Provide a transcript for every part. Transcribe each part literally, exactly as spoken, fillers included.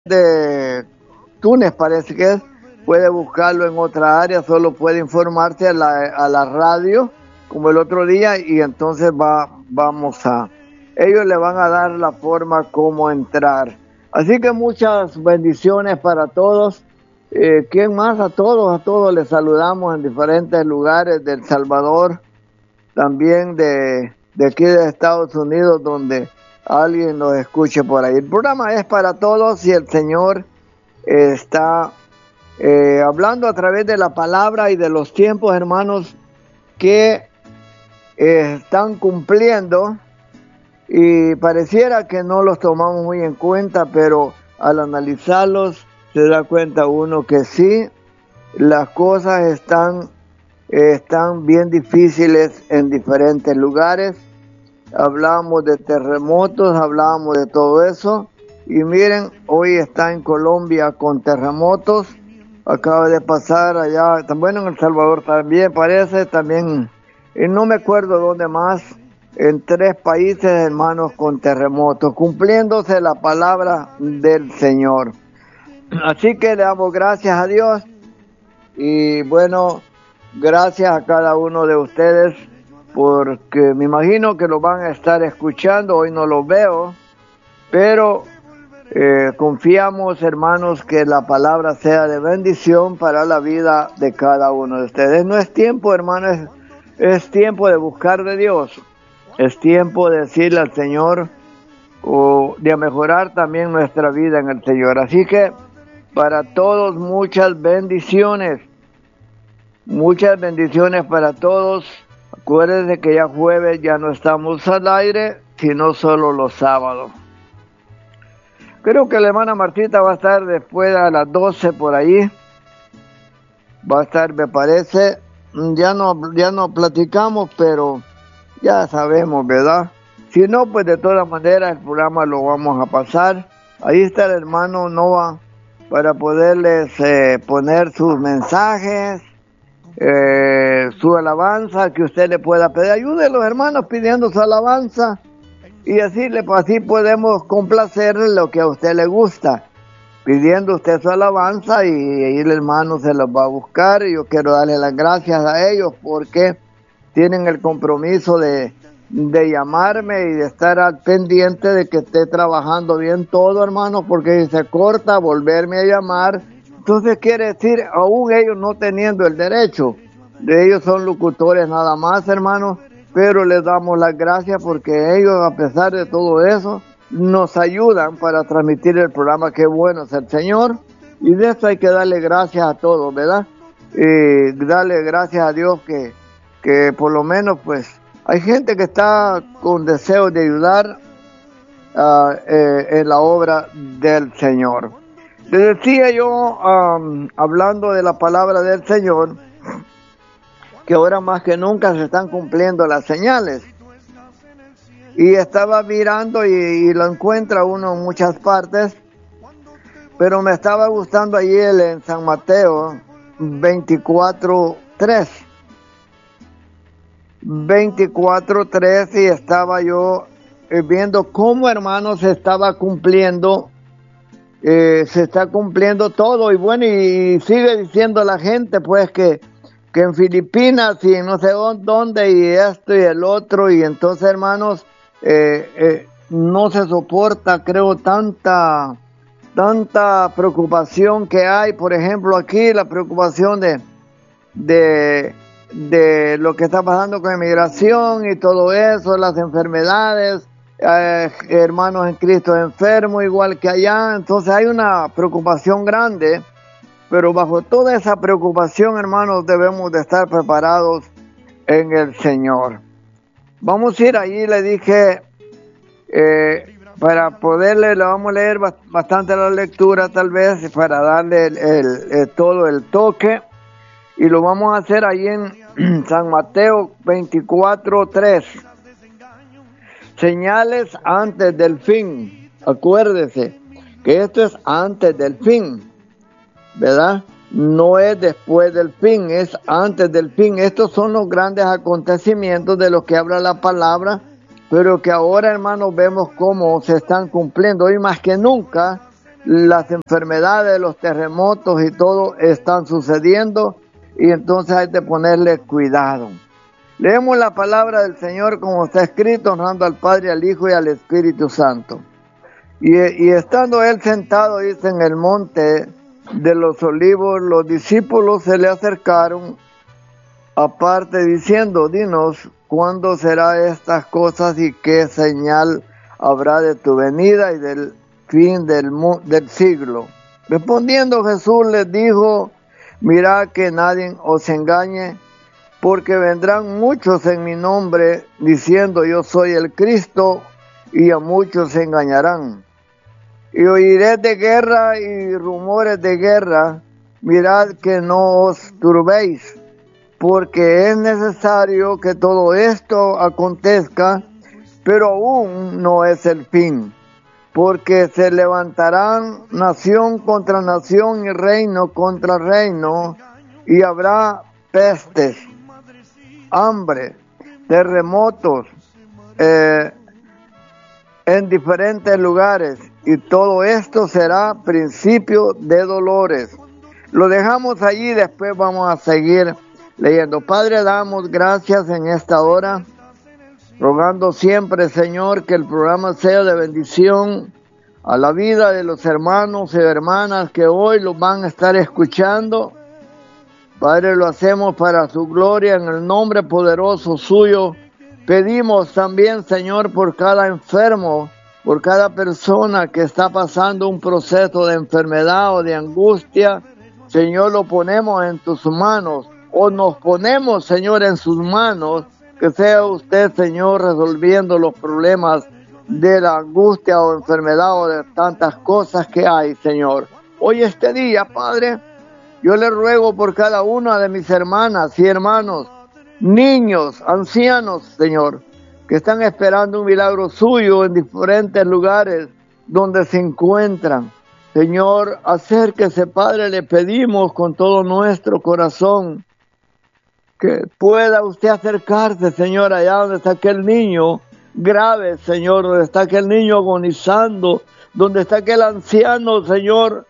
de Túnez, parece que es, puede buscarlo en otra área, solo puede informarse a la, a la radio, como el otro día, y entonces va, vamos a, ellos le van a dar la forma como entrar. Así que muchas bendiciones para todos. Eh, ¿Quién más? A todos, a todos les saludamos en diferentes lugares de El Salvador, también de, de aquí de Estados Unidos, donde alguien nos escuche por ahí. El programa es para todos y el Señor eh, está eh, hablando a través de la palabra y de los tiempos, hermanos, que eh, están cumpliendo, y pareciera que no los tomamos muy en cuenta, pero al analizarlos se da cuenta uno que sí, las cosas están, eh, están bien difíciles en diferentes lugares. Hablamos de terremotos, hablamos de todo eso, y miren, hoy está en Colombia con terremotos, acaba de pasar allá, bueno, en El Salvador también parece, también, y no me acuerdo dónde más, en tres países, hermanos, con terremotos, cumpliéndose la palabra del Señor. Así que le damos gracias a Dios, y bueno, gracias a cada uno de ustedes, porque me imagino que lo van a estar escuchando, hoy no lo veo, pero eh, confiamos, hermanos, que la palabra sea de bendición para la vida de cada uno de ustedes. No es tiempo, hermanos, es, es tiempo de buscar de Dios, es tiempo de decirle al Señor, o de mejorar también nuestra vida en el Señor. Así que para todos muchas bendiciones, muchas bendiciones para todos. Acuérdense que ya jueves ya no estamos al aire, sino solo los sábados. Creo que la hermana Martita va a estar después a las doce por ahí. Va a estar, me parece, ya no, ya no platicamos, pero ya sabemos, ¿verdad? Si no, pues de todas maneras el programa lo vamos a pasar. Ahí está el hermano Nova para poderles eh, poner sus mensajes, Eh, su alabanza que usted le pueda pedir. Ayude a los hermanos pidiendo su alabanza, y así, le, así podemos complacerle lo que a usted le gusta, pidiendo usted su alabanza, y ahí el hermano se los va a buscar. Y yo quiero darle las gracias a ellos porque tienen el compromiso de, de llamarme y de estar al pendiente de que esté trabajando bien todo, hermano, porque si se corta, volverme a llamar. Entonces quiere decir, aún ellos no teniendo el derecho, de ellos son locutores nada más, hermanos, pero les damos las gracias porque ellos, a pesar de todo eso, nos ayudan para transmitir el programa. Qué bueno es el Señor, y de esto hay que darle gracias a todos, ¿verdad? Y darle gracias a Dios que, que por lo menos pues hay gente que está con deseo de ayudar uh, eh, en la obra del Señor. Les decía yo, um, hablando de la palabra del Señor, que ahora más que nunca se están cumpliendo las señales. Y estaba mirando y, y lo encuentra uno en muchas partes, pero me estaba gustando ayer en San Mateo veinticuatro tres. veinticuatro tres, y estaba yo viendo cómo, hermanos, se estaba cumpliendo. Eh, se está cumpliendo todo, y bueno, y sigue diciendo la gente pues que, que en Filipinas y no sé dónde, y esto y el otro, y entonces, hermanos, eh, eh, no se soporta, creo, tanta tanta preocupación que hay. Por ejemplo, aquí la preocupación de de de lo que está pasando con inmigración y todo eso, las enfermedades. Eh, hermanos en Cristo enfermos igual que allá. Entonces hay una preocupación grande, pero bajo toda esa preocupación, hermanos, debemos de estar preparados en el Señor. Vamos a ir allí, le dije, eh, para poderle, le vamos a leer bastante la lectura tal vez, para darle el, el, el, todo el toque, y lo vamos a hacer ahí en San Mateo veinticuatro tres. Señales antes del fin. Acuérdese que esto es antes del fin, ¿verdad? No es después del fin, es antes del fin. Estos son los grandes acontecimientos de los que habla la palabra, pero que ahora, hermanos, vemos cómo se están cumpliendo. Hoy más que nunca las enfermedades, los terremotos y todo están sucediendo, y entonces hay que ponerle cuidado. Leemos la palabra del Señor como está escrito, honrando al Padre, al Hijo y al Espíritu Santo. Y, y estando él sentado, dice, en el monte de los olivos, los discípulos se le acercaron aparte diciendo: dinos, ¿cuándo será estas cosas y qué señal habrá de tu venida y del fin del, del siglo? Respondiendo Jesús les dijo: mirad que nadie os engañe, porque vendrán muchos en mi nombre diciendo: yo soy el Cristo, y a muchos se engañarán. Y oiréis de guerra y rumores de guerra. Mirad que no os turbéis, porque es necesario que todo esto acontezca, pero aún no es el fin. Porque se levantarán nación contra nación y reino contra reino, y habrá pestes, hambre, terremotos eh, en diferentes lugares, y todo esto será principio de dolores. Lo dejamos allí, después vamos a seguir leyendo. Padre, damos gracias en esta hora, rogando siempre, Señor, que el programa sea de bendición a la vida de los hermanos y hermanas que hoy los van a estar escuchando. Padre, lo hacemos para su gloria, en el nombre poderoso suyo. Pedimos también, Señor, por cada enfermo, por cada persona que está pasando un proceso de enfermedad o de angustia. Señor, lo ponemos en tus manos, o nos ponemos, Señor, en sus manos. Que sea usted, Señor, resolviendo los problemas de la angustia o enfermedad o de tantas cosas que hay, Señor. Hoy este día, Padre, yo le ruego por cada una de mis hermanas y hermanos, niños, ancianos, Señor, que están esperando un milagro suyo en diferentes lugares donde se encuentran. Señor, acérquese, Padre, le pedimos con todo nuestro corazón que pueda usted acercarse, Señor, allá donde está aquel niño grave, Señor, donde está aquel niño agonizando, donde está aquel anciano, Señor,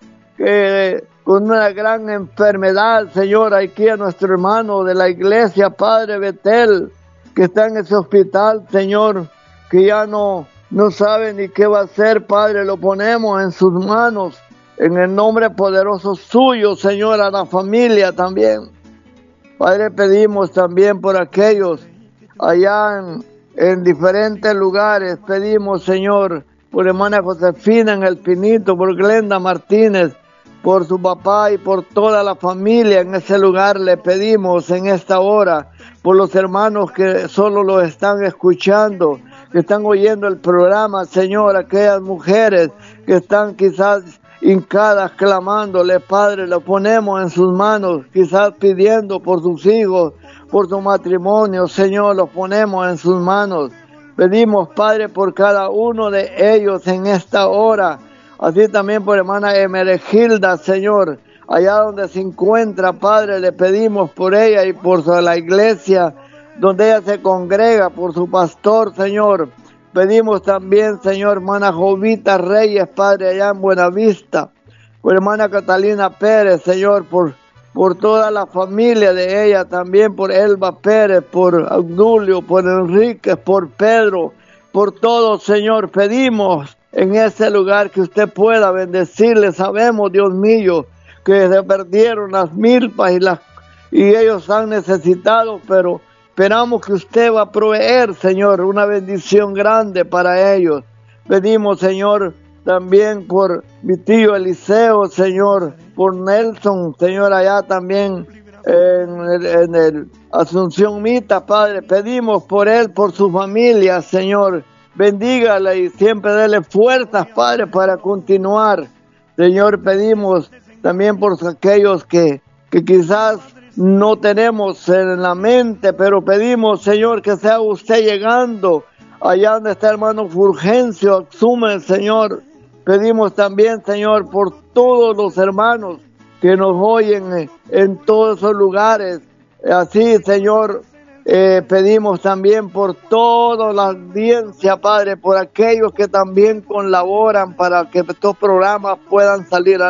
que con una gran enfermedad, Señor. Aquí a nuestro hermano de la iglesia, Padre Betel, que está en ese hospital, Señor, que ya no, no sabe ni qué va a hacer, Padre. Lo ponemos en sus manos, en el nombre poderoso suyo, Señor, a la familia también. Padre, pedimos también por aquellos allá en, en diferentes lugares. Pedimos, Señor, por hermana Josefina en El Pinito, por Glenda Martínez, por su papá y por toda la familia en ese lugar. Le pedimos en esta hora por los hermanos que solo lo están escuchando, que están oyendo el programa, Señor, aquellas mujeres que están quizás hincadas clamándole, Padre, lo ponemos en sus manos, quizás pidiendo por sus hijos, por su matrimonio, Señor, los ponemos en sus manos. Pedimos, Padre, por cada uno de ellos en esta hora, así también por hermana Emeregilda, Señor, allá donde se encuentra, Padre, le pedimos por ella y por la iglesia donde ella se congrega, por su pastor, Señor. Pedimos también, Señor, hermana Jovita Reyes, Padre, allá en Buenavista, por hermana Catalina Pérez, Señor, por, por toda la familia de ella, también por Elba Pérez, por Audulio, por Enrique, por Pedro, por todos, Señor. Pedimos en ese lugar que usted pueda bendecirle. Sabemos, Dios mío, que se perdieron las milpas y, las, y ellos han necesitado, pero esperamos que usted va a proveer, Señor, una bendición grande para ellos. Pedimos, Señor, también por mi tío Eliseo, Señor, por Nelson, Señor, allá también en el, en el Asunción Mita, Padre. Pedimos por él, por su familia, Señor. Bendígale y siempre dele fuerzas, Padre, para continuar. Señor, pedimos también por aquellos que, que quizás no tenemos en la mente, pero pedimos, Señor, que sea usted llegando allá donde está hermano Fulgencio, Axume, Señor. Pedimos también, Señor, por todos los hermanos que nos oyen en todos esos lugares. Así, Señor, Eh, pedimos también por toda la audiencia, Padre, por aquellos que también colaboran para que estos programas puedan salir a